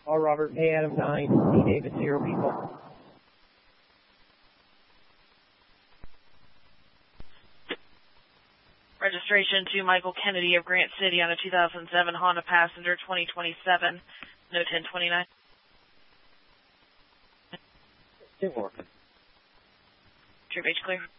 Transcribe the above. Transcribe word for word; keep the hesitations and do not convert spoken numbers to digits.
R. Robert, A. Adam nine, D. David zero people. Registration to Michael Kennedy of Grant City on a two thousand seven Honda Passenger twenty twenty-seven, no ten twenty-nine. Two more. True H clear.